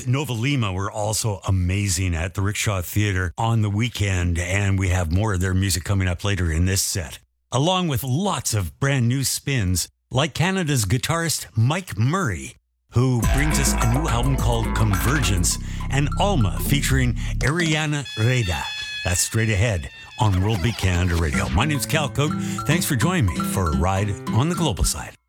Boys Nova Lima were also amazing at the Rickshaw Theatre on the weekend, and we have more of their music coming up later in this set, along with lots of brand new spins, like Canada's guitarist Mike Murray, who brings us a new album called Convergence, and Alma featuring Ariana Reda. That's straight ahead on World Beat Canada Radio. My name's Cal Cote. Thanks for joining me for a ride on the global side.